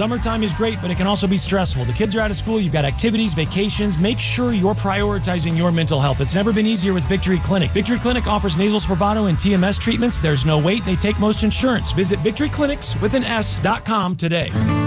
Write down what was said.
Summertime is great, but it can also be stressful. The kids are out of school, you've got activities, vacations. Make sure you're prioritizing your mental health. It's never been easier with Victory Clinic. Victory Clinic offers nasal Spravato and TMS treatments. There's no wait. They take most insurance. Visit victoryclinics.com today.